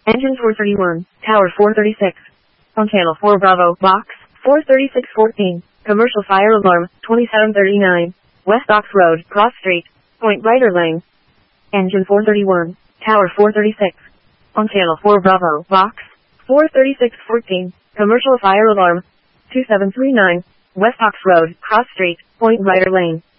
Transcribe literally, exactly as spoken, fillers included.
Engine four thirty-one, Tower four thirty-six. On channel four Bravo, box, four thirty-six fourteen. Commercial fire alarm, twenty-seven thirty-nine. West Ox Road, Cross Street, Point Brighter Lane. Engine four thirty-one, Tower four thirty-six. On channel four Bravo, box, four thirty-six fourteen. Commercial fire alarm, two seven three nine. West Ox Road, Cross Street, Point Brighter Lane.